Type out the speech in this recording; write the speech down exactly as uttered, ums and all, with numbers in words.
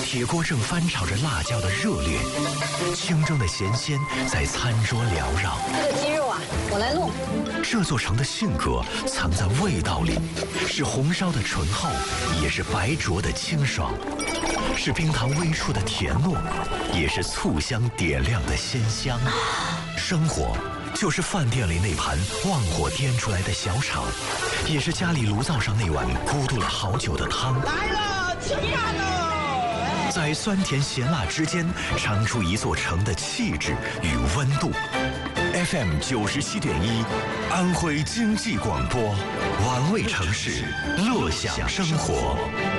铁锅正翻炒着辣椒的热烈，清蒸的咸鲜在餐桌缭绕。 这个鸡肉啊，我来弄。 这座城的性格藏在味道里，是红烧的醇厚，也是白灼的清爽，是冰糖微触的甜糯，也是醋香点亮的鲜香。生活就是饭店里那盘旺火颠出来的小炒，也是家里炉灶上那碗咕嘟了好久的汤。 来了，吃饭喽！ 在酸甜咸辣之间，尝出一座城的气质与温度。F M 九十七点一，安徽经济广播，玩味城市，乐享生活。